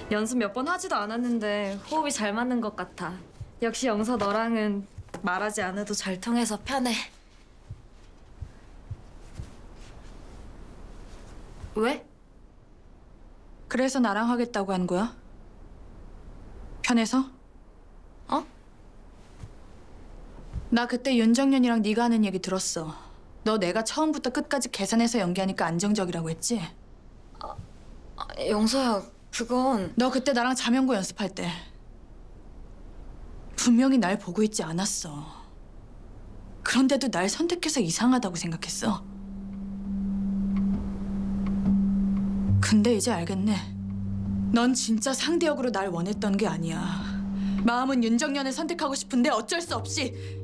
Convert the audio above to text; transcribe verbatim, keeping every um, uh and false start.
연습 몇 번 하지도 않았는데 호흡이 잘 맞는 것 같아. 역시 영서 너랑은 말하지 않아도 잘 통해서 편해. 왜? 그래서 나랑 하겠다고 한 거야? 편해서? 어? 나 그때 윤정연이랑 네가 하는 얘기 들었어. 너 내가 처음부터 끝까지 계산해서 연기하니까 안정적이라고 했지? 아, 영서야, 그건... 너 그때 나랑 자명고 연습할 때 분명히 날 보고 있지 않았어. 그런데도 날 선택해서 이상하다고 생각했어. 근데 이제 알겠네. 넌 진짜 상대 역으로 날 원했던 게 아니야. 마음은 윤정연을 선택하고 싶은데 어쩔 수 없이